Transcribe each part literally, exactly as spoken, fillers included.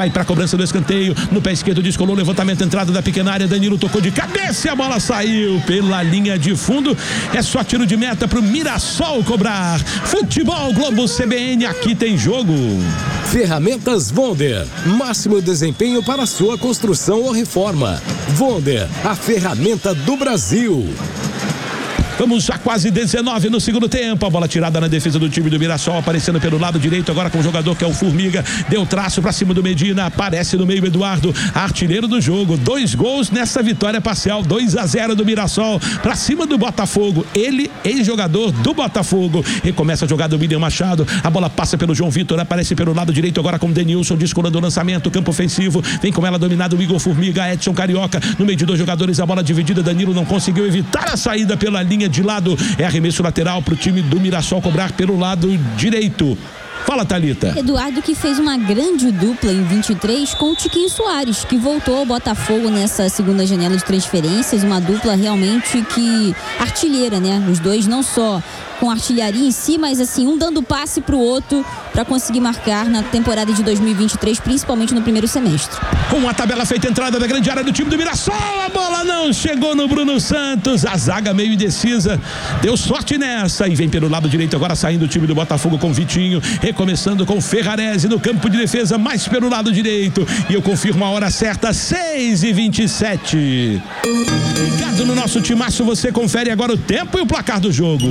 vai pra cobrança do escanteio, no pé esquerdo descolou, levantamento, entrada da pequena área, Danilo tocou de cabeça e a bola saiu pela linha de fundo. É só tiro de meta pro Mirassol cobrar. Futebol Globo C B N, aqui tem jogo. Ferramentas Wonder, máximo desempenho para sua construção ou reforma. Wonder, a ferramenta do Brasil. Vamos já quase dezenove no segundo tempo. A bola tirada na defesa do time do Mirassol, aparecendo pelo lado direito agora com o jogador que é o Formiga. Deu traço pra cima do Medina. Aparece no meio Eduardo, artilheiro do jogo. Dois gols nessa vitória parcial. dois a zero do Mirassol pra cima do Botafogo. Ele, ex-jogador do Botafogo. Recomeça a jogada do William Machado. A bola passa pelo João Vitor. Aparece pelo lado direito agora com o Denilson. Descolando o lançamento. Campo ofensivo. Vem com ela dominado o Igor Formiga. Edson Carioca. No meio de dois jogadores. A bola dividida. Danilo não conseguiu evitar a saída pela linha de lado, é arremesso lateral para o time do Mirassol cobrar pelo lado direito. Fala, Thalita. Eduardo, que fez uma grande dupla em vinte e três com o Tiquinho Soares, que voltou ao Botafogo nessa segunda janela de transferências, uma dupla realmente que artilheira, né? Os dois não só com artilharia em si, mas assim, um dando passe pro outro para conseguir marcar na temporada de dois mil e vinte e três, principalmente no primeiro semestre. Com a tabela feita, entrada da grande área do time do Mirassol, a bola não chegou no Bruno Santos, a zaga meio indecisa, deu sorte nessa e vem pelo lado direito agora saindo o time do Botafogo com Vitinho, recomeçando com Ferrarese no campo de defesa, mais pelo lado direito, e eu confirmo a hora certa, seis e vinte e sete. Ligado no nosso timaço, você confere agora o tempo e o placar do jogo.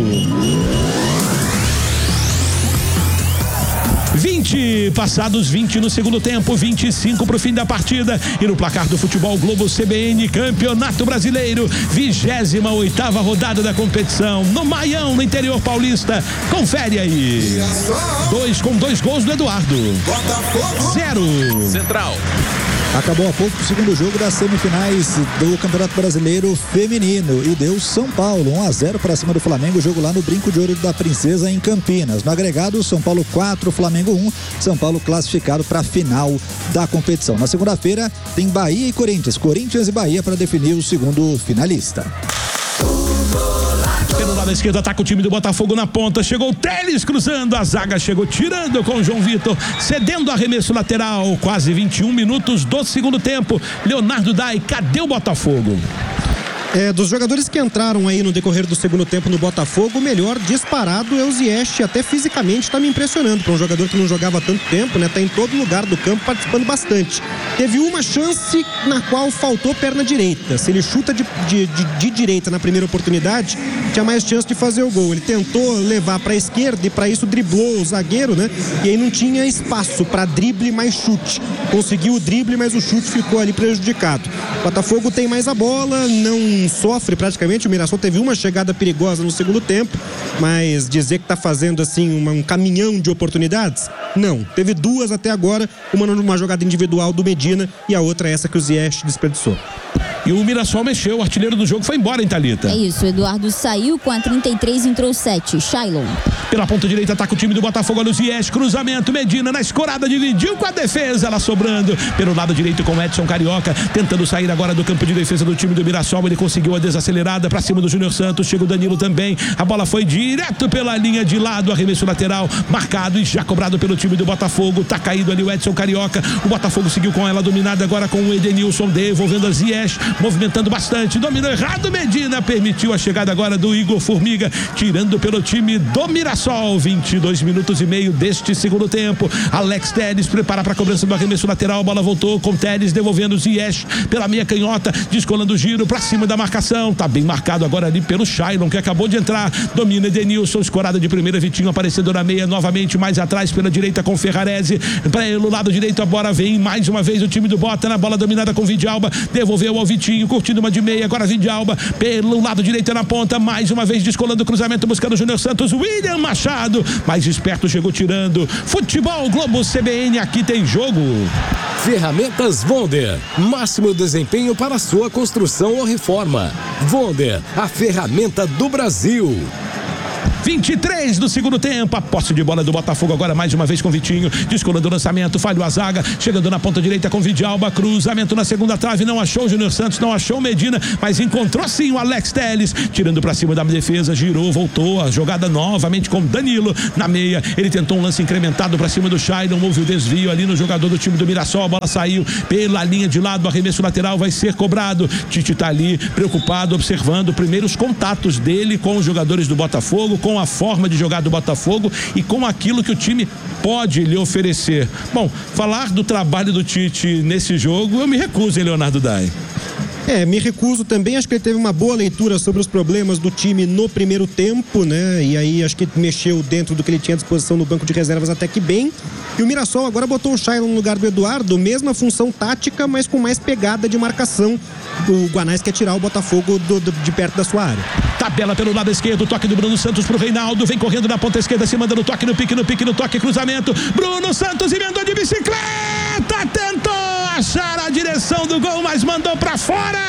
vinte, passados vinte no segundo tempo, vinte e cinco para o fim da partida. E no placar do Futebol Globo C B N, Campeonato Brasileiro, vigésima oitava rodada da competição, no Maião, no interior paulista. Confere aí. Dois com dois gols do Eduardo. Zero. Central. Acabou há pouco o segundo jogo das semifinais do Campeonato Brasileiro Feminino e deu São Paulo um a zero para cima do Flamengo, jogo lá no Brinco de Ouro da Princesa em Campinas. No agregado, São Paulo quatro, Flamengo um, São Paulo classificado para a final da competição. Na segunda-feira tem Bahia e Corinthians, Corinthians e Bahia para definir o segundo finalista. Pelo lado esquerdo ataca o time do Botafogo na ponta, chegou o Teles cruzando, a zaga chegou tirando com o João Vitor, cedendo arremesso lateral, quase vinte e um minutos do segundo tempo. Leonardo Dai, cadê o Botafogo? É, dos jogadores que entraram aí no decorrer do segundo tempo no Botafogo, o melhor disparado é o Ziyech, até fisicamente está me impressionando para um jogador que não jogava há tanto tempo, né? Tá em todo lugar do campo participando bastante. Teve uma chance na qual faltou perna direita. Se ele chuta de, de, de, de direita na primeira oportunidade, tinha mais chance de fazer o gol. Ele tentou levar para a esquerda e para isso driblou o zagueiro, né? E aí não tinha espaço para drible mais chute. Conseguiu o drible, mas o chute ficou ali prejudicado. O Botafogo tem mais a bola, não sofre praticamente. O Mirassol teve uma chegada perigosa no segundo tempo, mas dizer que está fazendo assim uma, um caminhão de oportunidades, não. Teve duas até agora, uma numa jogada individual do Medina e a outra essa que o Ziyech desperdiçou. E o Mirassol mexeu, o artilheiro do jogo foi embora, hein, Thalita? É isso, o Eduardo saiu com a trinta e três, entrou sete, Shailon. Pela ponta direita ataca o time do Botafogo, no Ziyech, cruzamento, Medina na escorada, dividiu com a defesa, ela sobrando pelo lado direito com o Edson Carioca, tentando sair agora do campo de defesa do time do Mirassol, ele conseguiu a desacelerada pra cima do Júnior Santos, chega o Danilo também, a bola foi direto pela linha de lado, arremesso lateral, marcado e já cobrado pelo time do Botafogo, tá caído ali o Edson Carioca, o Botafogo seguiu com ela dominada agora com o Edenilson, devolvendo a Ziyech, movimentando bastante, dominou errado, Medina permitiu a chegada agora do Igor Formiga, tirando pelo time do Mirassol, vinte e dois minutos e meio deste segundo tempo. Alex Telles prepara para a cobrança do arremesso lateral, a bola voltou com Telles devolvendo o Ziyech pela meia canhota, descolando o giro para cima da marcação, tá bem marcado agora ali pelo Shailon que acabou de entrar, domina Edenilson, escorada de primeira, Vitinho aparecendo na meia novamente, mais atrás pela direita com Ferrarese, pelo lado direito a bola vem mais uma vez o time do Bota na bola dominada com Vidalba, devolveu ao Vitinho, curtindo uma de meia, agora Vidalba pelo lado direito na ponta, mais uma vez descolando o cruzamento, buscando o Júnior Santos, William Machado mais esperto, chegou tirando. Futebol Globo C B N, aqui tem jogo. Ferramentas Wonder, máximo desempenho para sua construção ou reforma. Wonder, a ferramenta do Brasil. vinte e três do segundo tempo. A posse de bola do Botafogo agora mais uma vez com Vitinho, descolando o lançamento, falhou a zaga, chegando na ponta direita com Vidalba, cruzamento na segunda trave, não achou o Júnior Santos, não achou o Medina, mas encontrou sim o Alex Telles, tirando pra cima da defesa, girou, voltou, a jogada novamente com Danilo na meia, ele tentou um lance incrementado pra cima do Shailon, houve o desvio ali no jogador do time do Mirassol, a bola saiu pela linha de lado, o arremesso lateral vai ser cobrado. Tite tá ali preocupado, observando primeiro os contatos dele com os jogadores do Botafogo, com a forma de jogar do Botafogo e com aquilo que o time pode lhe oferecer. Bom, falar do trabalho do Tite nesse jogo, eu me recuso, hein, Leonardo Dai? É, me recuso também, acho que ele teve uma boa leitura sobre os problemas do time no primeiro tempo, né? E aí acho que mexeu dentro do que ele tinha à disposição no banco de reservas até que bem. E o Mirassol agora botou o Shailon no lugar do Eduardo, mesma função tática, mas com mais pegada de marcação. O Guanais quer tirar o Botafogo do, do, de perto da sua área. Tabela pelo lado esquerdo, toque do Bruno Santos pro Reinaldo, vem correndo na ponta esquerda, se mandando toque no pique, no pique, no toque, cruzamento. Bruno Santos emendou de bicicleta, tentou achar a direção do gol, mas mandou pra fora!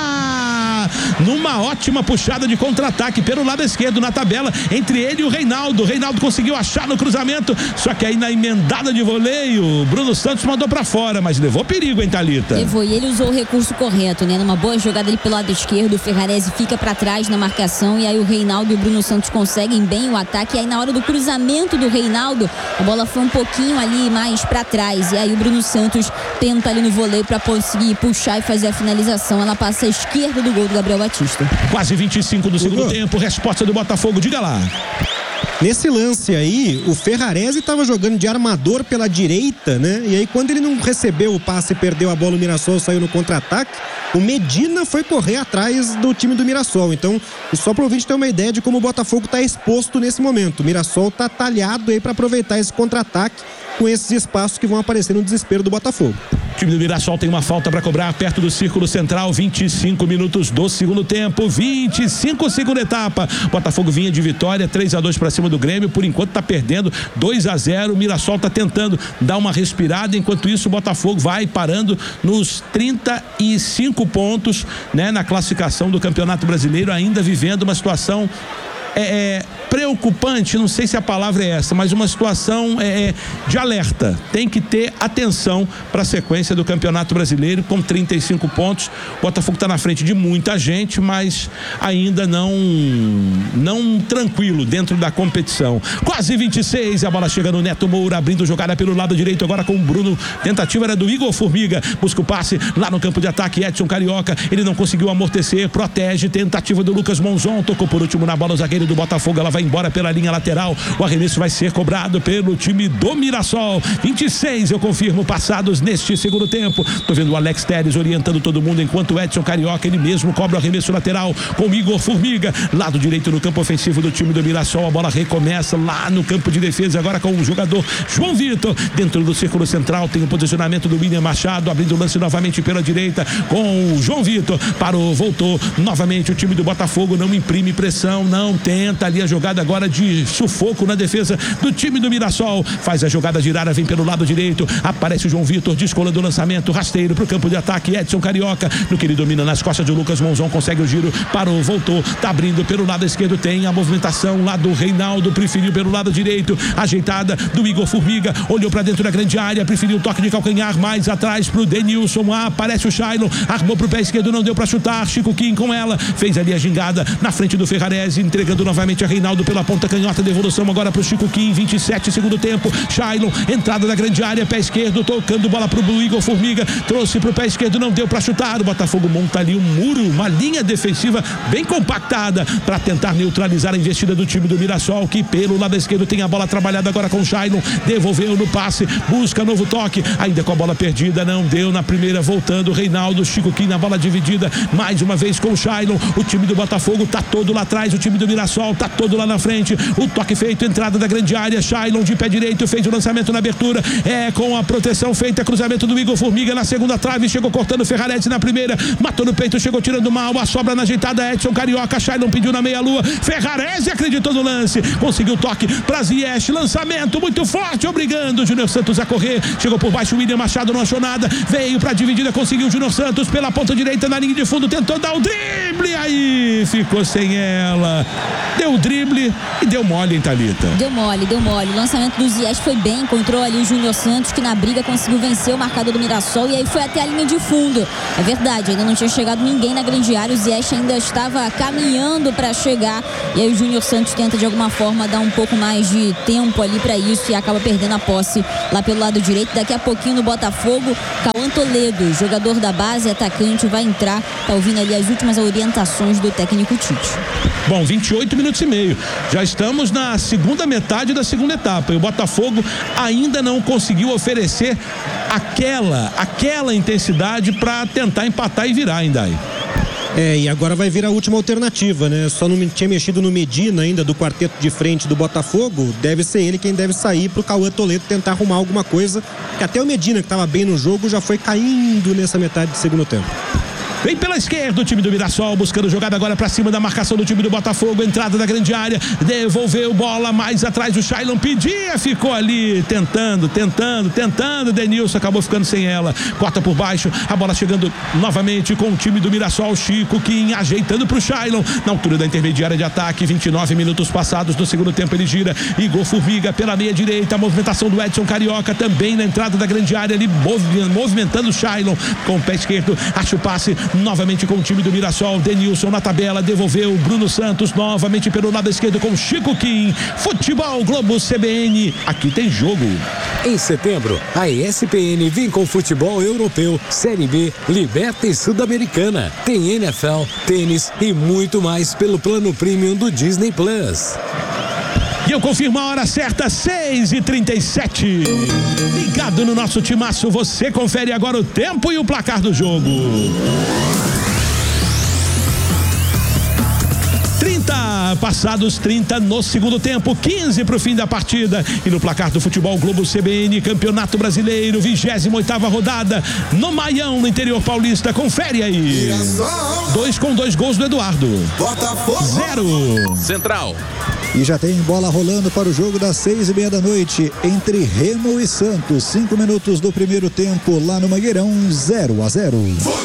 Numa ótima puxada de contra-ataque pelo lado esquerdo na tabela, entre ele e o Reinaldo. O Reinaldo conseguiu achar no cruzamento, só que aí na emendada de voleio, Bruno Santos mandou pra fora, mas levou perigo, hein, Thalita? Levou, e ele usou o recurso correto, né? Numa boa jogada ali pelo lado esquerdo, o Ferrarese fica pra trás na marcação, e aí o Reinaldo e o Bruno Santos conseguem bem o ataque, e aí na hora do cruzamento do Reinaldo, a bola foi um pouquinho ali mais pra trás, e aí o Bruno Santos tenta ali no voleio pra conseguir puxar e fazer a finalização. Ela passa à esquerda do gol do Gabriel Batista. Quase vinte e cinco do segundo tempo, resposta do Botafogo, diga lá. Nesse lance aí, o Ferrarese estava jogando de armador pela direita, né? E aí quando ele não recebeu o passe e perdeu a bola, o Mirassol saiu no contra-ataque, o Medina foi correr atrás do time do Mirassol. Então, só para o ouvinte ter uma ideia de como o Botafogo está exposto nesse momento. O Mirassol está talhado aí para aproveitar esse contra-ataque com esses espaços que vão aparecer no desespero do Botafogo. O time do Mirassol tem uma falta para cobrar perto do círculo central, vinte e cinco minutos do segundo tempo, vinte e cinco segunda etapa. Botafogo vinha de vitória, três a dois para cima do Grêmio, por enquanto tá perdendo dois a zero. O Mirassol tá tentando dar uma respirada, enquanto isso o Botafogo vai parando nos trinta e cinco pontos, né, na classificação do Campeonato Brasileiro, ainda vivendo uma situação É, é, preocupante, não sei se a palavra é essa, mas uma situação é, de alerta. Tem que ter atenção para a sequência do Campeonato Brasileiro com trinta e cinco pontos. O Botafogo está na frente de muita gente, mas ainda não não tranquilo dentro da competição. Quase vinte e seis, a bola chega no Neto Moura, abrindo jogada pelo lado direito agora com o Bruno. Tentativa era do Igor Formiga, busca o passe lá no campo de ataque, Edson Carioca, ele não conseguiu amortecer, protege, tentativa do Lucas Monzon, tocou por último na bola o zagueiro do Botafogo, ela vai embora pela linha lateral, o arremesso vai ser cobrado pelo time do Mirassol. vinte e seis, eu confirmo, passados neste segundo tempo. Tô vendo o Alex Telles orientando todo mundo, enquanto o Edson Carioca, ele mesmo cobra o arremesso lateral com o Igor Formiga, lado direito no campo ofensivo do time do Mirassol. A bola recomeça lá no campo de defesa agora com o jogador João Vitor, dentro do círculo central tem o posicionamento do William Machado, abrindo o lance novamente pela direita com o João Vitor, parou, voltou novamente. O time do Botafogo não imprime pressão, não tem tenta ali a jogada agora de sufoco na defesa do time do Mirassol, faz a jogada girar, vem pelo lado direito, aparece o João Vitor, descolando o lançamento, rasteiro pro campo de ataque, Edson Carioca, no que ele domina nas costas de Lucas Monzon, consegue o giro, parou, voltou, tá abrindo pelo lado esquerdo, tem a movimentação lá do Reinaldo, preferiu pelo lado direito, ajeitada do Igor Formiga, olhou pra dentro da grande área, preferiu o toque de calcanhar, mais atrás pro Denilson, ah, aparece o Shailon, armou pro pé esquerdo, não deu pra chutar, Chico Kim com ela, fez ali a gingada na frente do Ferrarese, entregando novamente a Reinaldo pela ponta canhota, devolução agora pro Chico Kim, vinte e sete segundo tempo, Shailon, entrada da grande área, pé esquerdo, tocando bola pro Igor Formiga, trouxe pro pé esquerdo, não deu pra chutar, o Botafogo monta ali um muro, uma linha defensiva bem compactada para tentar neutralizar a investida do time do Mirassol, que pelo lado esquerdo tem a bola trabalhada agora com o Shailon, devolveu no passe, busca novo toque, ainda com a bola perdida, não deu na primeira, voltando Reinaldo, Chico Kim na bola dividida, mais uma vez com o Shailon, o time do Botafogo tá todo lá atrás, o time do Mirassol tá todo lá na frente, o toque feito, entrada da grande área, Shailon de pé direito, fez o lançamento na abertura, é com a proteção feita, cruzamento do Igor Formiga na segunda trave, chegou cortando o Ferrarese na primeira, matou no peito, chegou tirando mal, a sobra na ajeitada, Edson Carioca, Shailon pediu na meia lua, Ferrarese acreditou no lance, conseguiu o toque pra Ziyech, lançamento muito forte, obrigando o Júnior Santos a correr, chegou por baixo, o William Machado não achou nada, veio pra dividida, conseguiu o Júnior Santos pela ponta direita na linha de fundo, tentou dar o drible, aí ficou sem ela, deu o drible drible e deu mole, hein, Thalita? Deu mole, deu mole. O lançamento do Ziyech foi bem, encontrou ali o Júnior Santos, que na briga conseguiu vencer o marcador do Mirassol e aí foi até a linha de fundo. É verdade, ainda não tinha chegado ninguém na grande área, o Ziyech ainda estava caminhando para chegar e aí o Júnior Santos tenta de alguma forma dar um pouco mais de tempo ali para isso e acaba perdendo a posse lá pelo lado direito. Daqui a pouquinho no Botafogo, Cauã Toledo, jogador da base, atacante, vai entrar, tá ouvindo ali as últimas orientações do técnico Tite. Bom, vinte e oito minutos e meio. Já estamos na segunda metade da segunda etapa e o Botafogo ainda não conseguiu oferecer aquela, aquela intensidade para tentar empatar e virar, ainda aí. É, e agora vai vir a última alternativa, né? Só não tinha mexido no Medina ainda do quarteto de frente do Botafogo. Deve ser ele quem deve sair pro Cauã Toledo tentar arrumar alguma coisa. Que até o Medina, que estava bem no jogo, já foi caindo nessa metade do segundo tempo. Vem pela esquerda o time do Mirassol, buscando jogada agora pra cima da marcação do time do Botafogo. Entrada da grande área, devolveu bola mais atrás. O Shailon pedia, ficou ali tentando, tentando, tentando. Denilson acabou ficando sem ela. Corta por baixo, a bola chegando novamente com o time do Mirassol. Chico Kim ajeitando pro Shailon na altura da intermediária de ataque. vinte e nove minutos passados do segundo tempo, ele gira. Igor Formiga pela meia direita. A movimentação do Edson Carioca também na entrada da grande área, ali movimentando o Shailon com o pé esquerdo. Acha o passe novamente com o time do Mirassol. Denilson na tabela, devolveu Bruno Santos novamente pelo lado esquerdo com Chico Kim. Futebol Globo C B N, aqui tem jogo. Em setembro, a E S P N vem com futebol europeu, Série B, Liberta e Sul-Americana. Tem N F L, tênis e muito mais pelo plano premium do Disney Plus. E eu confirmo a hora certa, seis e trinta e sete. Ligado no nosso timaço, você confere agora o tempo e o placar do jogo. trinta, passados trinta no segundo tempo, quinze para o fim da partida. E no placar do Futebol Globo C B N, Campeonato Brasileiro, vigésima oitava rodada, no Maião, no interior paulista. Confere aí. Dois com dois gols do Eduardo. Zero. Central. E já tem bola rolando para o jogo das seis e meia da noite entre Remo e Santos. Cinco minutos do primeiro tempo lá no Mangueirão, zero a zero.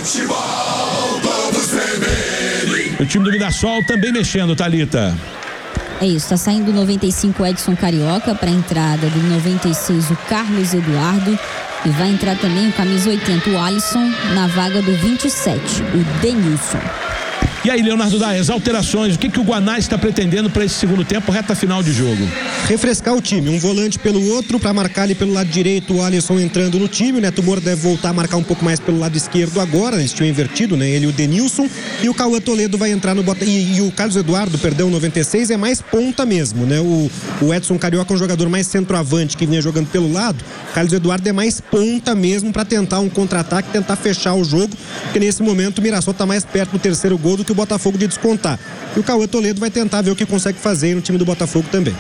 Futebol Globo C B N. O time do Mirassol também mexendo, Thalita. É isso, tá saindo o noventa e cinco Edson Carioca para a entrada do noventa e seis o Carlos Eduardo e vai entrar também o camisa oitenta o Alisson na vaga do vinte e sete o Denilson. E aí, Leonardo Daes, alterações, o que, que o Guaná está pretendendo para esse segundo tempo, reta final de jogo? Refrescar o time, um volante pelo outro para marcar ali pelo lado direito, o Alisson entrando no time, o Neto Moura deve voltar a marcar um pouco mais pelo lado esquerdo agora, esse time invertido, né? Ele e o Denilson, e o Cauã Toledo vai entrar no bota... e, e o Carlos Eduardo, perdão, noventa e seis é mais ponta mesmo, né? O, o Edson Carioca é um jogador mais centroavante que vinha jogando pelo lado, o Carlos Eduardo é mais ponta mesmo para tentar um contra-ataque, tentar fechar o jogo, porque nesse momento o Mirassol está mais perto do terceiro gol do que o Botafogo de descontar. E o Cauã Toledo vai tentar ver o que consegue fazer no time do Botafogo também.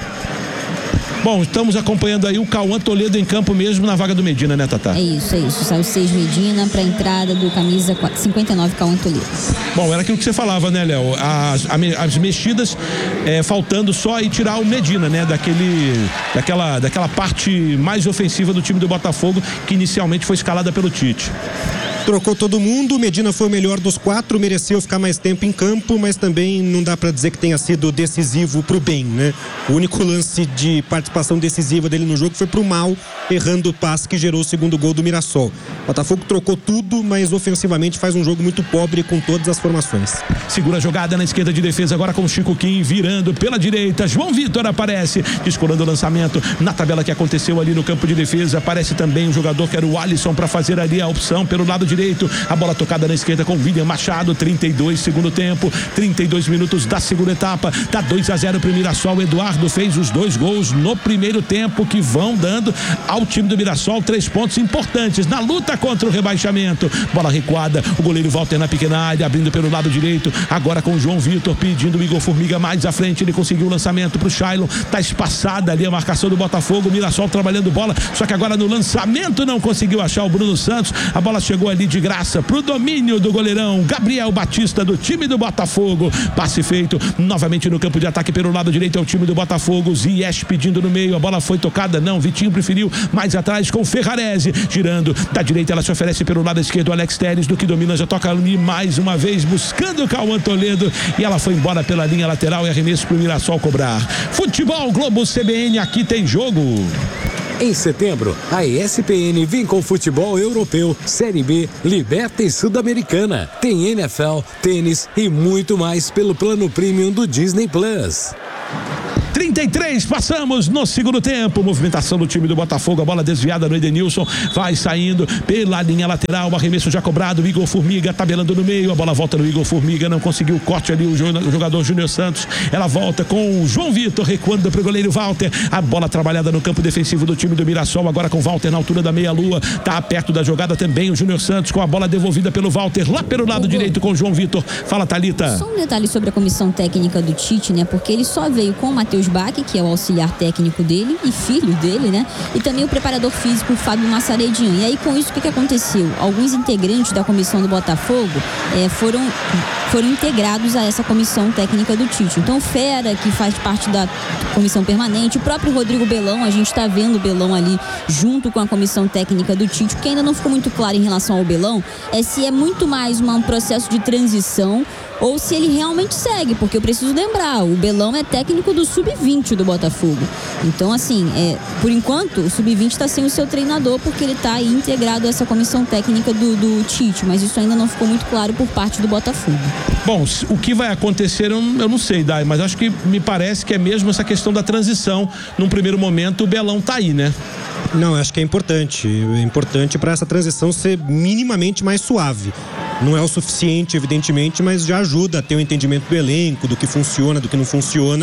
Bom, estamos acompanhando aí o Cauã Toledo em campo mesmo na vaga do Medina, né, Tatá? É isso, é isso. Sai o seis Medina para a entrada do camisa cinquenta e nove Cauã Toledo. Bom, era aquilo que você falava, né, Léo? As, as mexidas, é, faltando só aí tirar o Medina, né? Daquele, daquela, daquela parte mais ofensiva do time do Botafogo, que inicialmente foi escalada pelo Tite. Trocou todo mundo, Medina foi o melhor dos quatro, mereceu ficar mais tempo em campo, mas também não dá para dizer que tenha sido decisivo pro bem, né? O único lance de participação decisiva dele no jogo foi pro mal, errando o passe que gerou o segundo gol do Mirassol. O Botafogo trocou tudo, mas ofensivamente faz um jogo muito pobre com todas as formações. Segura a jogada na esquerda de defesa, agora com o Chico Kim virando pela direita. João Vitor aparece, descolando o lançamento na tabela que aconteceu ali no campo de defesa. Aparece também o jogador que era o Alisson para fazer ali a opção pelo lado direito. A bola tocada na esquerda com William Machado. trinta e dois segundo tempo, trinta e dois minutos da segunda etapa. Dá dois a zero para o Mirassol. Eduardo fez os dois gols no primeiro tempo que vão dando ao time do Mirassol três pontos importantes na luta contra o rebaixamento. Bola recuada, o goleiro Walter na pequena área, abrindo pelo lado direito, agora com o João Vitor pedindo o Igor Formiga mais à frente. Ele conseguiu o lançamento pro Shailon, tá espaçada ali a marcação do Botafogo. O Mirassol trabalhando bola, só que agora no lançamento não conseguiu achar o Bruno Santos. A bola chegou ali ali de graça pro domínio do goleirão Gabriel Batista do time do Botafogo. Passe feito novamente no campo de ataque pelo lado direito é o time do Botafogo. Ziyech pedindo no meio, a bola foi tocada, não, Vitinho preferiu mais atrás com Ferrarese, girando da direita, ela se oferece pelo lado esquerdo, Alex Telles, do que domina, já toca ali mais uma vez, buscando o Cauã Toledo, e ela foi embora pela linha lateral e arremesso pro Mirassol cobrar. Futebol Globo C B N, aqui tem jogo. Em setembro, a E S P N vem com futebol europeu, Série B, Liberta e Sul-Americana. Tem N F L, tênis e muito mais pelo plano premium do Disney Plus. trinta e três, passamos no segundo tempo. Movimentação do time do Botafogo, a bola desviada no Edenilson, vai saindo pela linha lateral, arremesso já cobrado, Igor Formiga tabelando no meio, a bola volta no Igor Formiga, não conseguiu o corte ali o jogador Júnior Santos, ela volta com o João Vitor recuando para o goleiro Walter, a bola trabalhada no campo defensivo do time do Mirassol, agora com o Walter na altura da meia-lua, tá perto da jogada também o Júnior Santos, com a bola devolvida pelo Walter, lá pelo lado direito com o João Vitor. Fala, Thalita. Só um detalhe sobre a comissão técnica do Tite, né, porque ele só veio com o Matheus Bach, que é o auxiliar técnico dele e filho dele, né? E também o preparador físico Fábio Massaredinho. E aí, com isso, o que, que aconteceu? Alguns integrantes da comissão do Botafogo é, foram, foram integrados a essa comissão técnica do Tite. Então, o Fera, que faz parte da comissão permanente, o próprio Rodrigo Belão, a gente está vendo o Belão ali junto com a comissão técnica do Tite. O que ainda não ficou muito claro em relação ao Belão é se é muito mais uma, um processo de transição ou se ele realmente segue, porque eu preciso lembrar, o Belão é técnico do sub vinte do Botafogo. Então, assim, é, por enquanto, o sub vinte está sem o seu treinador, porque ele está aí integrado a essa comissão técnica do, do Tite, mas isso ainda não ficou muito claro por parte do Botafogo. Bom, o que vai acontecer, eu não, eu não sei, Dai, mas acho que me parece que é mesmo essa questão da transição. Num primeiro momento, o Belão tá aí, né? Não, acho que é importante. É importante para essa transição ser minimamente mais suave. Não é o suficiente, evidentemente, mas já ajuda a ter um entendimento do elenco, do que funciona, do que não funciona.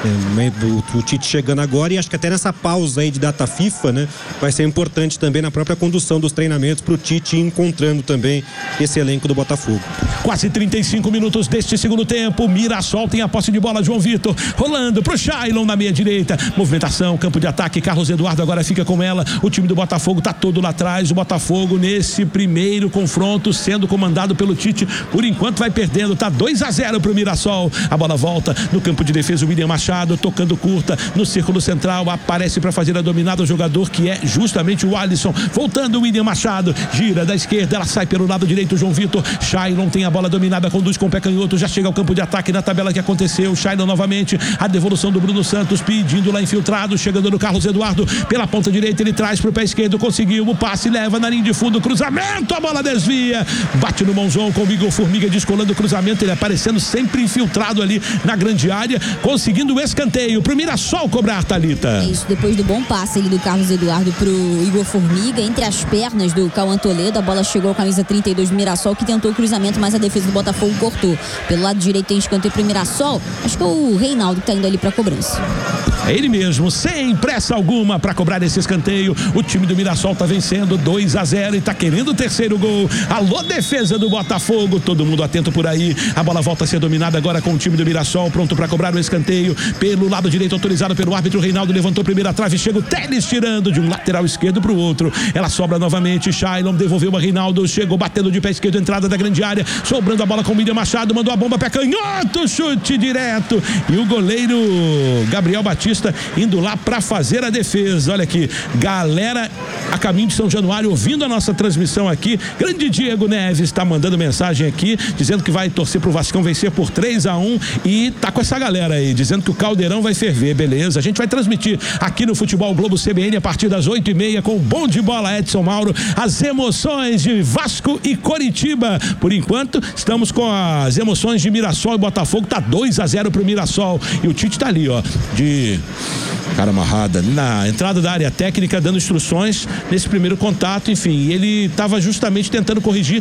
É, o, o Tite chegando agora, e acho que até nessa pausa aí de data FIFA, né, vai ser importante também na própria condução dos treinamentos para o Tite ir encontrando também esse elenco do Botafogo. Quase trinta e cinco minutos deste segundo tempo. Mirassol tem a posse de bola, João Vitor rolando pro Shailon na meia direita. Movimentação, campo de ataque, Carlos Eduardo agora fica com ela. O time do Botafogo tá todo lá atrás. O Botafogo nesse primeiro confronto sendo comandado pelo Tite, por enquanto vai perdendo, tá dois a zero pro Mirassol. A bola volta no campo de defesa, o William Machado tocando curta no círculo central, aparece para fazer a dominada o jogador que é justamente o Alisson, voltando o William Machado, gira da esquerda, ela sai pelo lado direito, o João Vitor, Shailon tem a bola dominada, conduz com o pé canhoto, já chega ao campo de ataque na tabela que aconteceu, Shailon novamente, a devolução do Bruno Santos, pedindo lá infiltrado, chegando no Carlos Eduardo, pela ponta direita, ele traz pro pé esquerdo, conseguiu o passe, leva na linha de fundo, cruzamento, a bola desvia, bate no mãozão com o Igor Formiga descolando o cruzamento, ele aparecendo sempre infiltrado ali na grande área, conseguindo o escanteio pro Mirassol cobrar, Thalita. É isso, depois do bom passe ali do Carlos Eduardo pro Igor Formiga, entre as pernas do Cauã Toledo, a bola chegou ao camisa trinta e dois do Mirassol, que tentou o cruzamento, mas a defesa do Botafogo cortou. Pelo lado direito tem escanteio pro Mirassol, acho que é o Reinaldo que tá indo ali pra cobrança. É ele mesmo, sem pressa alguma para cobrar esse escanteio. O time do Mirassol tá vencendo dois a zero e tá querendo o terceiro gol. Alô, defesa do Botafogo, todo mundo atento por aí. A bola volta a ser dominada agora com o time do Mirassol, pronto para cobrar o escanteio. Pelo lado direito, autorizado pelo árbitro, Reinaldo levantou a primeira trave, chega o Telles tirando de um lateral esquerdo pro outro. Ela sobra novamente, Shailon devolveu a Reinaldo, chegou batendo de pé esquerdo, entrada da grande área, sobrando a bola com o William Machado, mandou a bomba pé canhoto, chute direto. E o goleiro Gabriel Batista indo lá para fazer a defesa. Olha aqui, galera a caminho de São Januário ouvindo a nossa transmissão aqui. Grande Diego Neves está mandando mensagem aqui, dizendo que vai torcer pro Vascão vencer por três a um e tá com essa galera aí, dizendo que o caldeirão vai ferver, beleza? A gente vai transmitir aqui no Futebol Globo C B N a partir das oito e meia com o bom de bola Edson Mauro, as emoções de Vasco e Coritiba. Por enquanto, estamos com as emoções de Mirassol e Botafogo, tá dois a zero pro Mirassol e o Tite tá ali, ó, de cara amarrada na entrada da área técnica, dando instruções nesse primeiro contato, enfim, ele estava justamente tentando corrigir essa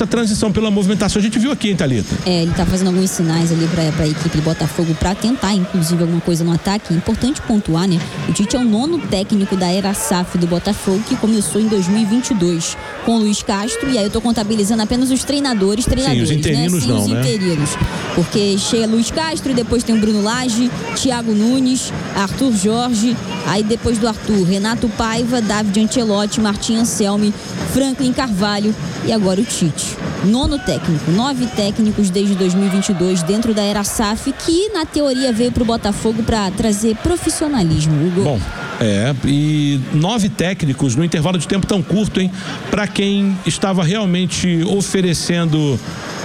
essa transição pela movimentação a gente viu aqui, hein, Thalita? É, ele tá fazendo alguns sinais ali pra, pra equipe do Botafogo pra tentar, inclusive, alguma coisa no ataque. Importante pontuar, né? O Tite é o nono técnico da era S A F do Botafogo, que começou em dois mil e vinte e dois com o Luiz Castro, e aí eu tô contabilizando apenas os treinadores, treinadores, Sim, os interinos né? Sim, não, os né? interinos. Porque chega Luiz Castro, depois tem o Bruno Lage, Thiago Nunes, Arthur Jorge, aí depois do Arthur, Renato Paiva, David Ancelotti, Martim Anselmi, Franklin Carvalho e agora o Tite. Nono técnico, nove técnicos desde dois mil e vinte e dois dentro da era S A F, que na teoria veio pro Botafogo para trazer profissionalismo, Hugo. Bom, é, e nove técnicos no intervalo de tempo tão curto, hein? Para quem estava realmente oferecendo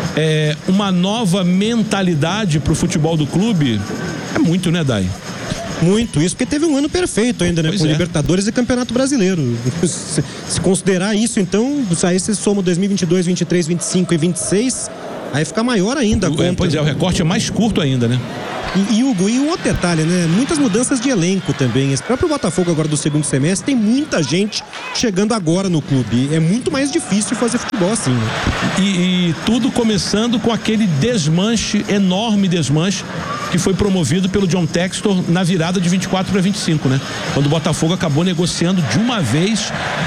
é, uma nova mentalidade pro futebol do clube, é muito, né, Dai? Muito, isso porque teve um ano perfeito ainda, né? Pois com é. Libertadores e Campeonato Brasileiro. Se, se considerar isso, então, aí você soma dois mil e vinte e dois, vinte e três, vinte e cinco e vinte e seis, aí fica maior ainda a O, conta. é, pois é, o recorte é mais curto ainda, né? E, e, Hugo, e um outro detalhe, né? Muitas mudanças de elenco também. Esse próprio Botafogo agora do segundo semestre tem muita gente chegando agora no clube. É muito mais difícil fazer futebol assim, né? E, e tudo começando com aquele desmanche, enorme desmanche, que foi promovido pelo John Textor na virada de vinte e quatro para vinte e cinco, né? Quando o Botafogo acabou negociando de uma vez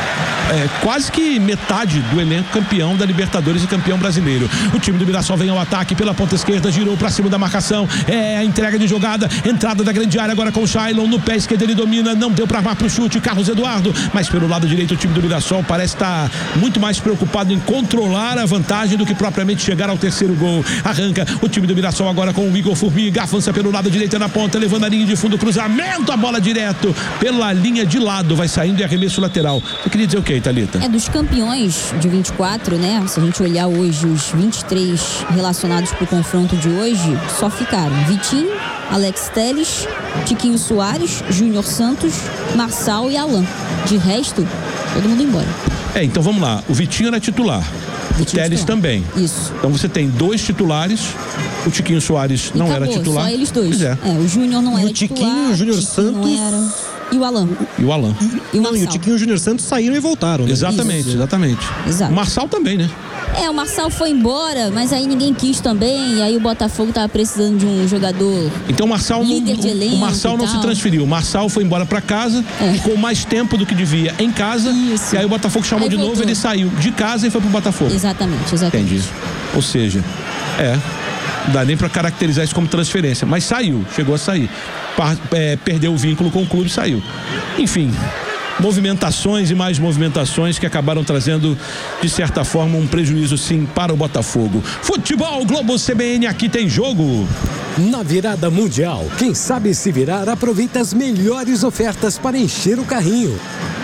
é, quase que metade do elenco campeão da Libertadores e campeão brasileiro. O time do Mirassol vem ao ataque pela ponta esquerda, girou para cima da marcação, é a entrega de jogada, entrada da grande área agora com o Shailon, no pé esquerdo ele domina, não deu para armar pro chute, Carlos Eduardo, mas pelo lado direito o time do Mirassol parece estar muito mais preocupado em controlar a vantagem do que propriamente chegar ao terceiro gol. Arranca o time do Mirassol agora com o Igor Formiga, avança pelo lado direito na ponta, levando a linha de fundo, cruzamento, a bola direto pela linha de lado, vai saindo e arremesso lateral. Eu queria dizer o que, Thalita? É dos campeões de vinte e quatro, né? Se a gente olhar hoje os vinte e três relacionados pro confronto de hoje, só ficaram Vitinho, Alex Telles, Tiquinho Soares, Júnior Santos, Marçal e Alan. De resto, todo mundo embora. É, então vamos lá. O Vitinho era titular. O Telles titular. também. Isso. Então você tem dois titulares. O Tiquinho Soares E não acabou, era titular. só eles dois. Pois é. É, o Júnior não E era o Tiquinho, titular. o Júnior Tiquinho não Santos- era. E o Alan. E o Alan. E o Não, e o Marçal. Tiquinho e o Júnior Santos saíram e voltaram, né? Exatamente, Isso. exatamente. Exato. O Marçal também, né? É, o Marçal foi embora, mas aí ninguém quis também. E aí o Botafogo tava precisando de um jogador. Então o Marçal não, Líder de o- elenco o Marçal e não se tal. transferiu. O Marçal foi embora pra casa, É. ficou mais tempo do que devia em casa. Isso. E aí o Botafogo chamou Aí de novo, voltou. ele saiu de casa e foi pro Botafogo. Exatamente, exatamente. Entendi. Ou seja, é, não dá nem pra caracterizar isso como transferência, mas saiu, chegou a sair. Par- é, perdeu o vínculo com o clube e saiu. Enfim, movimentações e mais movimentações que acabaram trazendo, de certa forma, um prejuízo sim para o Botafogo. Futebol Globo C B N, aqui tem jogo. Na virada mundial, quem sabe se virar aproveita as melhores ofertas para encher o carrinho.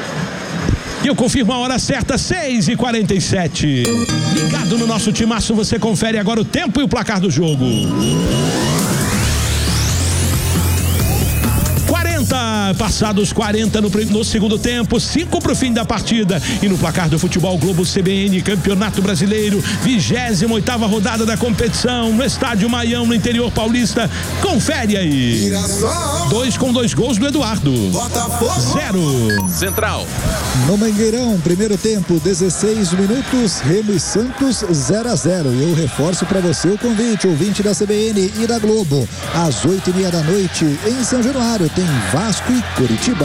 E eu confirmo a hora certa, seis e quarenta e sete. Ligado no nosso timaço, você confere agora o tempo e o placar do jogo. quarenta, passados quarenta no, no segundo tempo, cinco para o fim da partida. E no placar do Futebol Globo C B N, Campeonato Brasileiro, vigésima oitava rodada da competição, no estádio Maião, no interior paulista. Confere aí. Mirassol, Dois com dois gols do Eduardo. Botafogo, Zero. Central. No Mangueirão, primeiro tempo, dezesseis minutos, Remo e Santos zero a zero. E eu reforço para você o convite, ouvinte da C B N e da Globo. Às oito e meia da noite, em São Januário, tem Vasco e Curitiba.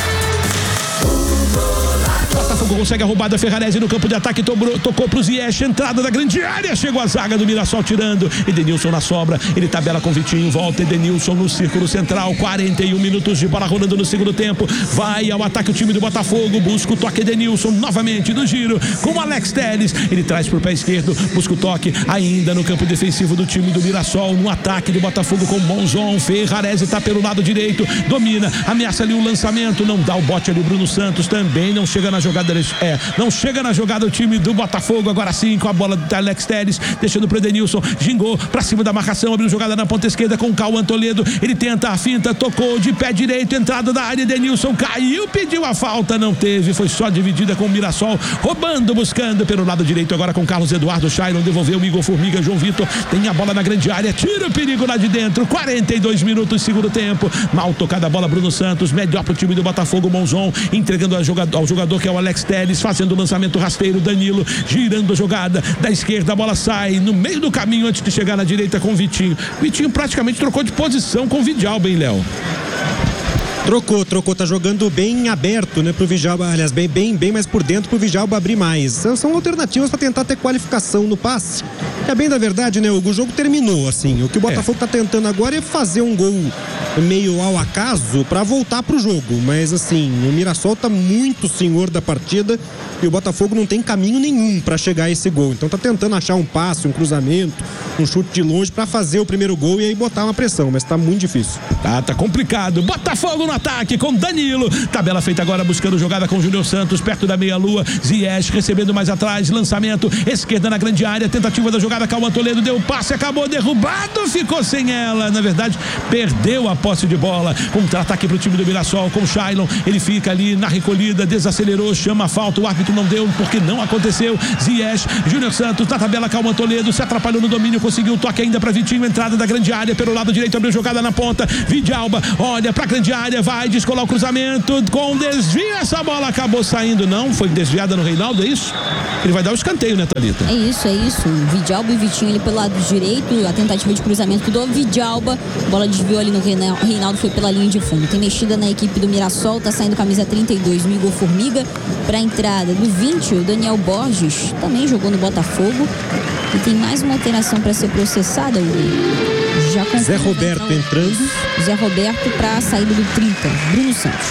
Botafogo consegue a roubada, Ferrarese no campo de ataque, tobrou, tocou pro Ziyech, entrada da grande área, chegou a zaga do Mirassol tirando, Edenilson na sobra, ele tabela com Vitinho, volta Edenilson no círculo central, quarenta e um minutos de bola rolando no segundo tempo, vai ao ataque o time do Botafogo, busca o toque Edenilson novamente no giro, com o Alex Telles, ele traz pro pé esquerdo, busca o toque, ainda no campo defensivo do time do Mirassol, no ataque do Botafogo com Monzon, Ferrarese tá pelo lado direito, domina, ameaça ali o lançamento, não dá o bote ali o Bruno Santos, também não chega na jogada, é, não chega na jogada o time do Botafogo, agora sim com a bola do Alex Telles, deixando pro Edenilson, gingou pra cima da marcação, abriu jogada na ponta esquerda com o Cauã Toledo, ele tenta a finta, tocou de pé direito, entrada da área, Edenilson caiu, pediu a falta, não teve, foi só dividida com o Mirassol, roubando, buscando pelo lado direito agora com Carlos Eduardo, Shailon devolveu o Igor Formiga, João Vitor tem a bola na grande área, tira o perigo lá de dentro, quarenta e dois minutos segundo tempo, mal tocada a bola, Bruno Santos, melhor pro time do Botafogo, Monzon, entregando ao jogador, ao jogador que é o Alex Telles, Telles fazendo o lançamento rasteiro, Danilo girando a jogada da esquerda, a bola sai no meio do caminho antes de chegar na direita com o Vitinho. Vitinho praticamente trocou de posição com o Vidalba, hein, Léo? Trocou, trocou, tá jogando bem aberto, né, pro Vidalba, aliás, bem, bem, bem mais por dentro pro Vidalba abrir mais. São, são alternativas para tentar ter qualificação no passe. É bem da verdade, né, Hugo? O jogo terminou, assim. O que o Botafogo é. tá tentando agora é fazer um gol meio ao acaso para voltar pro jogo. Mas, assim, o Mirassol tá muito senhor da partida e o Botafogo não tem caminho nenhum para chegar a esse gol. Então tá tentando achar um passe, um cruzamento, um chute de longe para fazer o primeiro gol e aí botar uma pressão, mas tá muito difícil. Tá, tá complicado. Botafogo no ataque com Danilo. Tabela feita agora buscando jogada com Júnior Santos perto da meia-lua. Ziyech recebendo mais atrás. Lançamento esquerda na grande área. Tentativa da jogada. Calma Toledo deu o passe. Acabou derrubado. Ficou sem ela. Na verdade, perdeu a posse de bola. Contra-ataque pro time do Mirassol com o Shailon. Ele fica ali na recolhida. Desacelerou. Chama a falta. O árbitro não deu porque não aconteceu. Ziyech. Júnior Santos na tabela. Calma Toledo. Se atrapalhou no domínio. Conseguiu o toque ainda para Vitinho. Entrada da grande área pelo lado direito. Abriu jogada na ponta. Vidalba olha pra grande área. Vai descolar o cruzamento com desvio, essa bola acabou saindo, não, foi desviada no Reinaldo, é isso? Ele vai dar o escanteio, né, Thalita? É isso, é isso, Vidalba e Vitinho ali pelo lado direito, a tentativa de cruzamento do Vidalba, a bola desviou ali no Reinaldo, Reinaldo foi pela linha de fundo, tem mexida na equipe do Mirassol, tá saindo camisa trinta e dois, no Igor Formiga, pra entrada do vinte, o Daniel Borges, também jogou no Botafogo, e tem mais uma alteração para ser processada, o Já Zé Roberto entrando. Zé Roberto para a saída do trinta, Bruno Santos.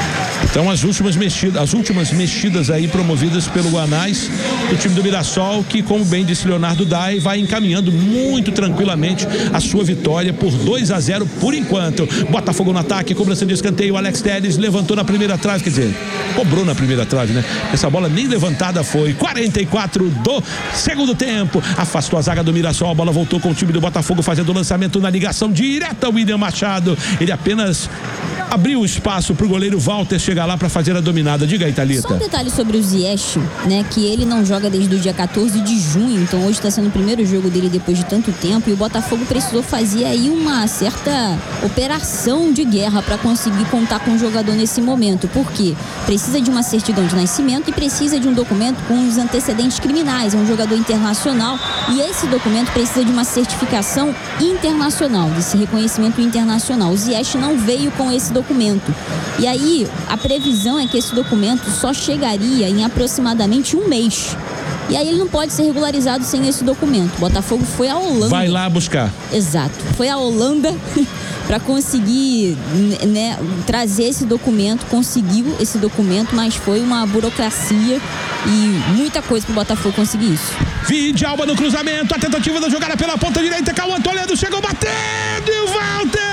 Então as últimas mexidas, as últimas mexidas aí promovidas pelo Guanais do time do Mirassol, que, como bem disse Leonardo Dai, vai encaminhando muito tranquilamente a sua vitória por dois a zero por enquanto. Botafogo no ataque, cobrança de escanteio, Alex Telles levantou na primeira trave, quer dizer, cobrou na primeira trave, né? Essa bola nem levantada foi. quarenta e quatro do segundo tempo. Afastou a zaga do Mirassol, a bola voltou com o time do Botafogo fazendo o lançamento na ligação direta. William Machado, ele apenas abriu o espaço pro goleiro Walter chegar lá para fazer a dominada. Diga aí, Thalita. Só um detalhe sobre o Ziyech, né, que ele não joga desde o dia quatorze de junho, então hoje está sendo o primeiro jogo dele depois de tanto tempo, e o Botafogo precisou fazer aí uma certa operação de guerra para conseguir contar com o jogador nesse momento. Por quê? Precisa de uma certidão de nascimento e precisa de um documento com os antecedentes criminais. É um jogador internacional e esse documento precisa de uma certificação internacional, desse reconhecimento internacional. O Ziyech não veio com esse documento. documento. E aí, a previsão é que esse documento só chegaria em aproximadamente um mês. E aí ele não pode ser regularizado sem esse documento. O Botafogo foi à Holanda. Vai lá buscar. Exato. Foi à Holanda para conseguir, né, trazer esse documento, conseguiu esse documento, mas foi uma burocracia e muita coisa para o Botafogo conseguir isso. Vidalba no cruzamento, a tentativa da jogada pela ponta direita, Cauã Toledo chegou batendo e o Walter!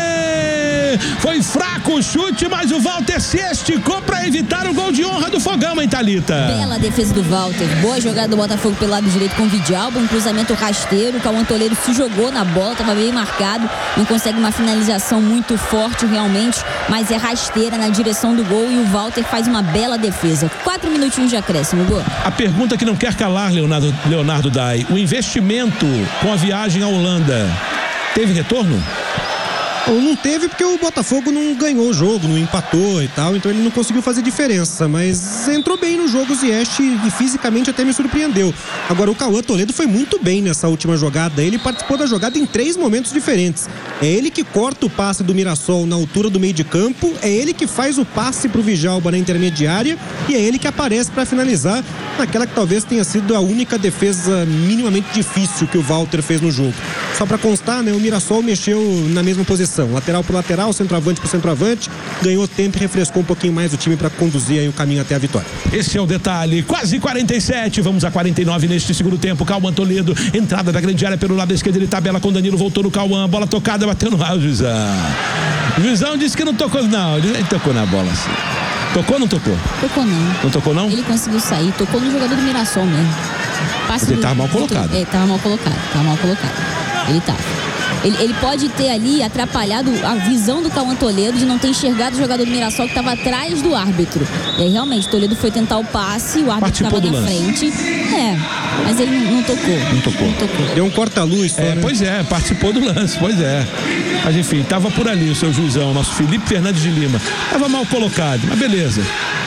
Foi fraco o chute, mas o Walter se esticou para evitar o gol de honra do Fogão, hein, Thalita? Bela defesa do Walter, boa jogada do Botafogo pelo lado direito com o Vidalba, um cruzamento rasteiro, o Cauã Toledo se jogou na bola, estava bem marcado, não consegue uma finalização muito forte realmente, mas é rasteira na direção do gol e o Walter faz uma bela defesa. Quatro minutinhos de acréscimo, gol. A pergunta que não quer calar, Leonardo, Leonardo Dai, o investimento com a viagem à Holanda teve retorno? Ou não teve porque o Botafogo não ganhou o jogo, não empatou e tal, então ele não conseguiu fazer diferença, mas entrou bem no jogo o Ziyech e fisicamente até me surpreendeu. Agora o Cauã Toledo foi muito bem nessa última jogada, ele participou da jogada em três momentos diferentes. É ele que corta o passe do Mirassol na altura do meio de campo, é ele que faz o passe pro Vidalba na intermediária e é ele que aparece para finalizar naquela que talvez tenha sido a única defesa minimamente difícil que o Walter fez no jogo. Só para constar, né, o Mirassol mexeu na mesma posição, lateral por lateral, centroavante por centroavante, ganhou tempo e refrescou um pouquinho mais o time para conduzir aí o caminho até a vitória. Esse é o detalhe, quase quarenta e sete, vamos a quarenta e nove neste segundo tempo. Cauã Toledo, entrada da grande área pelo lado esquerdo, ele tabela com Danilo, voltou no Cauã, bola tocada, bateu no ar, o Juizão. O Juizão disse que não tocou, não, ele tocou na bola assim. Tocou ou não tocou? Tocou não. Não tocou não? Ele conseguiu sair, tocou no jogador do Mirassol mesmo. Passe ele do, tava mal colocado. Do, é, tava mal colocado, tava mal colocado. Ele tava. Ele, ele pode ter ali atrapalhado a visão do Cauã Toledo de não ter enxergado o jogador do Mirassol que estava atrás do árbitro. E aí realmente Toledo foi tentar o passe, o árbitro estava na lance. frente. É, mas ele não, não tocou. Não tocou. Não tocou. Deu um corta-luz. É, né? Pois é, participou do lance, pois é. Mas enfim, tava por ali o seu Juizão, nosso Felipe Fernandes de Lima. Tava mal colocado, mas beleza.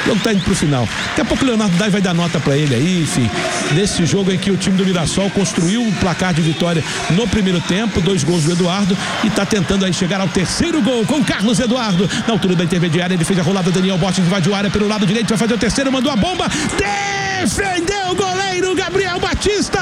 O jogo tá indo pro final. Daqui a pouco o Leonardo Dai vai dar nota pra ele aí, enfim. Nesse jogo em que o time do Mirassol construiu um placar de vitória no primeiro tempo, dois gols do Eduardo, e tá tentando aí chegar ao terceiro gol com Carlos Eduardo. Na altura da intermediária, ele fez a rolada, Daniel Borges invadiu a área pelo lado direito, vai fazer o terceiro, mandou a bomba, defendeu o goleiro Gabriel Batista!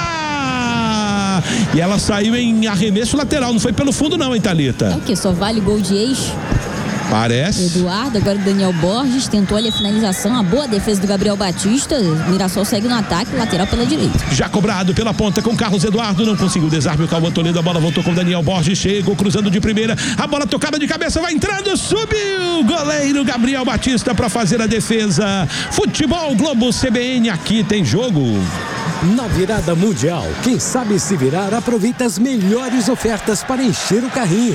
E ela saiu em arremesso lateral, não foi pelo fundo não, hein, Thalita? É o quê? Só vale gol de ex? Parece. Eduardo, agora o Daniel Borges tentou ali a finalização, a boa defesa do Gabriel Batista. Mirassol segue no ataque, lateral pela direita. Já cobrado pela ponta com Carlos Eduardo, não conseguiu desarme o Cauã Toledo, a bola voltou com Daniel Borges, chegou cruzando de primeira, a bola tocada de cabeça, vai entrando, subiu, goleiro Gabriel Batista para fazer a defesa. Futebol Globo C B N, aqui tem jogo. Na virada mundial, quem sabe se virar aproveita as melhores ofertas para encher o carrinho.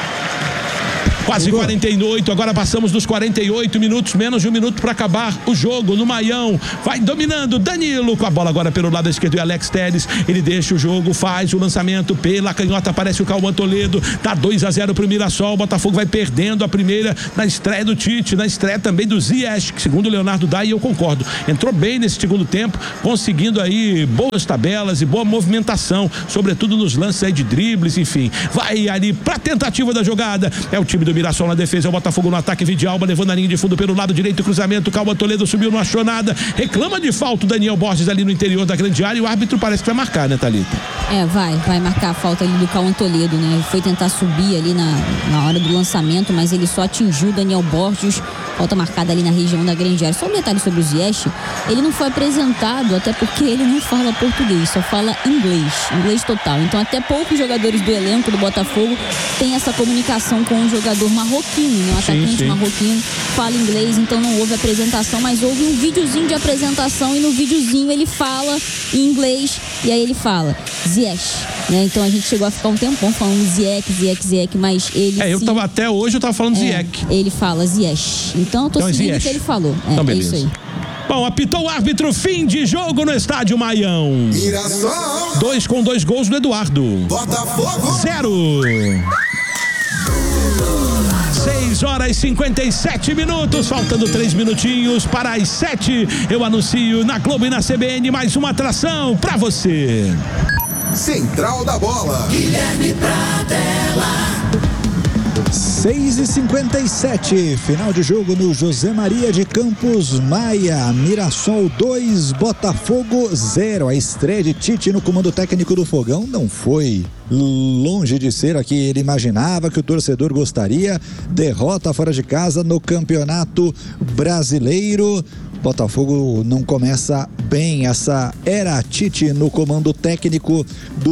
Quase quarenta e oito, agora passamos dos quarenta e oito minutos, menos de um minuto para acabar o jogo no Maião. Vai dominando Danilo com a bola agora pelo lado esquerdo e Alex Telles. Ele deixa o jogo, faz o lançamento pela canhota, aparece o Cauã Toledo. Tá dois a zero pro Mirassol. O Botafogo vai perdendo a primeira na estreia do Tite, na estreia também do Ziyech, que segundo o Leonardo Dai, eu concordo, entrou bem nesse segundo tempo, conseguindo aí boas tabelas e boa movimentação, sobretudo nos lances aí de dribles, enfim. Vai ali pra tentativa da jogada. É o time do Mirassol na defesa, é o Botafogo no ataque, Vidialba levando a linha de fundo pelo lado direito, cruzamento, Cauã Toledo subiu, não achou nada, reclama de falta o Daniel Borges ali no interior da grande área, e o árbitro parece que vai marcar, né, Thalita? É, vai, vai marcar a falta ali do Cauã Toledo, né? Ele foi tentar subir ali na, na hora do lançamento, mas ele só atingiu o Daniel Borges, falta marcada ali na região da grande área. Só um detalhe sobre o Ziyech, ele não foi apresentado, até porque ele não fala português, só fala inglês, inglês total. Então até poucos jogadores do elenco do Botafogo têm essa comunicação com o jogador marroquino, né? Um atacante sim, sim. marroquino, fala inglês, então não houve apresentação, mas houve um videozinho de apresentação, e no videozinho ele fala em inglês, e aí ele fala Ziyech, né? Então a gente chegou a ficar um tempão falando Ziyech, Ziyech, Ziyech, mas ele É, eu sim, tava, até hoje eu tava falando é, Ziyech. Ele fala Ziyech, então eu tô então, seguindo o que ele falou. É, então, é isso aí. Bom, apitou o árbitro, fim de jogo no estádio Maião. Mirassol. Dois com dois gols do Eduardo. Botafogo. Zero. seis horas e cinquenta e sete minutos, faltando três minutinhos para as sete. Eu anuncio na Globo e na C B N mais uma atração para você. Central da Bola. Guilherme Pradella. seis e cinquenta e sete, final de jogo no José Maria de Campos Maia. Mirassol dois, Botafogo zero. A estreia de Tite no comando técnico do Fogão não foi longe de ser a que ele imaginava, que o torcedor gostaria. Derrota fora de casa no Campeonato Brasileiro. Botafogo não começa bem essa era Tite no comando técnico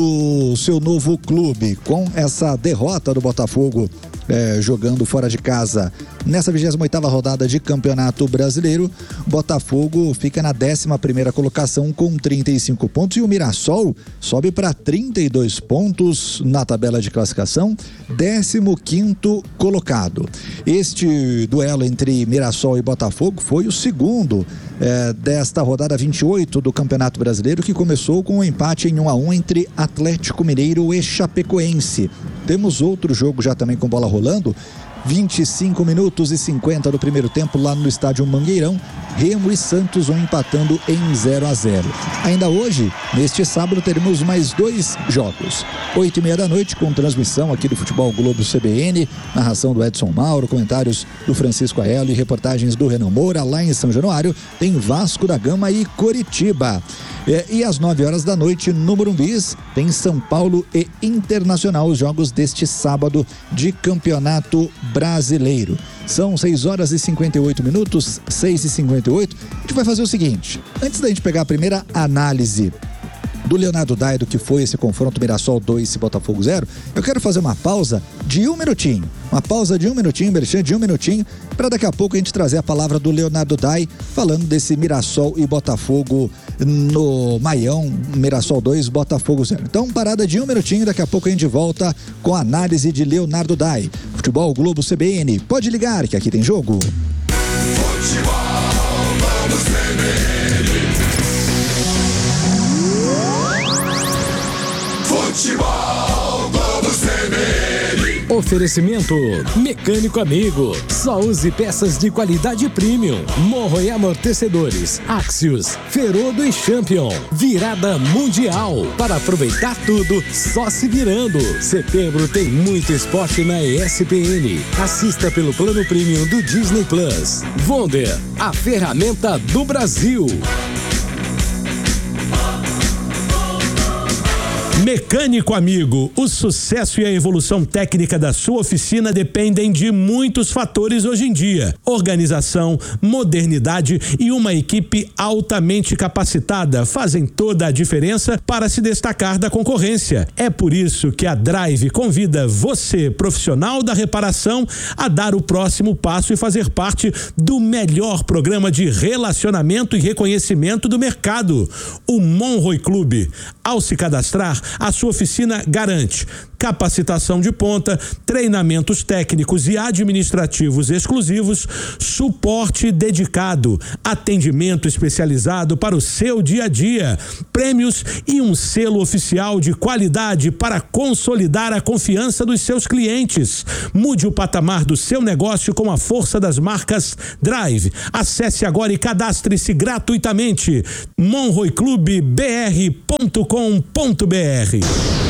do seu novo clube. Com essa derrota do Botafogo é, jogando fora de casa nessa vigésima oitava rodada de Campeonato Brasileiro, Botafogo fica na décima primeira colocação com trinta e cinco pontos, e o Mirassol sobe para trinta e dois pontos na tabela de classificação, décimo quinto colocado. Este duelo entre Mirassol e Botafogo foi o segundo é, desta rodada vinte e oito do Campeonato Brasileiro, que começou com um empate em um a um entre Atlético Mineiro e Chapecoense. Temos outro jogo já também com bola rolando. vinte e cinco minutos e cinquenta do primeiro tempo lá no estádio Mangueirão, Remo e Santos vão empatando em zero a zero. Ainda hoje, neste sábado, teremos mais dois jogos. oito e meia da noite, com transmissão aqui do Futebol Globo C B N, narração do Edson Mauro, comentários do Francisco Aelo e reportagens do Renan Moura. Lá em São Januário tem Vasco da Gama e Coritiba. É, e às nove horas da noite, no Morumbis, tem São Paulo e Internacional, os jogos deste sábado de Campeonato Brasileiro. São seis horas e cinquenta e oito minutos, seis e cinquenta e oito. A gente vai fazer o seguinte: antes da gente pegar a primeira análise do Leonardo Dai do que foi esse confronto Mirassol dois e Botafogo zero, eu quero fazer uma pausa de um minutinho. Uma pausa de um minutinho, Merchan, de um minutinho, para daqui a pouco a gente trazer a palavra do Leonardo Dai falando desse Mirassol e Botafogo no Maião, Mirassol dois, Botafogo zero. Então, parada de um minutinho, daqui a pouco a gente volta com a análise de Leonardo Dai. Futebol Globo C B N, pode ligar que aqui tem jogo. Futebol Globo C B N. Futebol Globo C B N. Oferecimento Mecânico Amigo. Só use peças de qualidade premium. Morro e amortecedores. Axios, Ferodo e Champion. Virada mundial. Para aproveitar tudo, só se virando. Setembro tem muito esporte na E S P N. Assista pelo plano premium do Disney Plus. Wonder, a ferramenta do Brasil. Mecânico Amigo, o sucesso e a evolução técnica da sua oficina dependem de muitos fatores hoje em dia. Organização, modernidade e uma equipe altamente capacitada fazem toda a diferença para se destacar da concorrência. É por isso que a Drive convida você, profissional da reparação, a dar o próximo passo e fazer parte do melhor programa de relacionamento e reconhecimento do mercado, o Monroe Clube. Ao se cadastrar, a sua oficina garante capacitação de ponta, treinamentos técnicos e administrativos exclusivos, suporte dedicado, atendimento especializado para o seu dia a dia, prêmios e um selo oficial de qualidade para consolidar a confiança dos seus clientes. Mude o patamar do seu negócio com a força das marcas Drive. Acesse agora e cadastre-se gratuitamente monroe clube b r ponto com ponto b r.